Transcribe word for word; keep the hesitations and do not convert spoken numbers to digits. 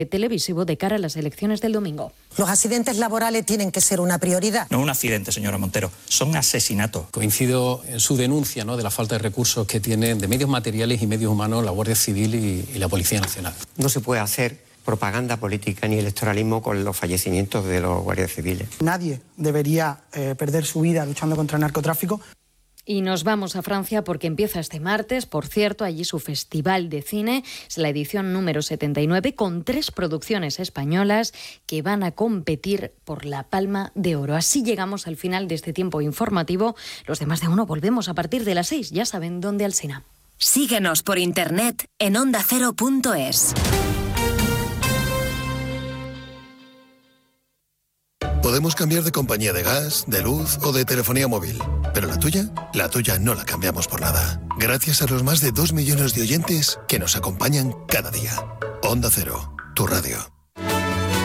televisivo de cara a las elecciones del domingo. Los accidentes laborales tienen que ser una prioridad. No un accidente, señora Montero, son asesinatos. Coincido en su denuncia, ¿no?, de la falta de recursos que tienen de medios materiales y medios humanos la Guardia Civil y, y la Policía Nacional. No se puede hacer propaganda política ni electoralismo con los fallecimientos de los guardias civiles. Nadie debería eh, perder su vida luchando contra el narcotráfico. Y nos vamos a Francia porque empieza este martes, por cierto, allí su festival de cine, es la edición número setenta y nueve, con tres producciones españolas que van a competir por la Palma de Oro. Así llegamos al final de este tiempo informativo. Los demás de uno volvemos a partir de las seis, ya saben dónde, Alsina. Síguenos por internet en onda cero punto es. Podemos cambiar de compañía de gas, de luz o de telefonía móvil, pero la tuya, la tuya no la cambiamos por nada. Gracias a los más de dos millones de oyentes que nos acompañan cada día. Onda Cero, tu radio.